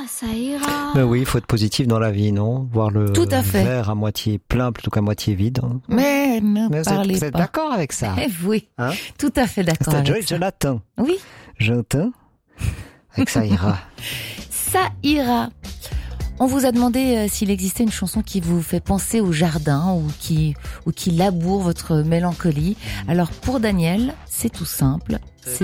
ça ira. Ben oui, il faut être positif dans la vie, non? Voir le Tout à fait. verre à moitié plein plutôt qu'à moitié vide. Mais ne Mais parlez vous êtes pas. d'accord avec ça? Eh oui, Hein? tout à fait d'accord C'est avec Joy ça. Jonathan. Oui, Jonathan? Avec ça ira. ça ira. On vous a demandé s'il existait une chanson qui vous fait penser au jardin ou qui laboure votre mélancolie. Alors pour Daniel, c'est tout simple.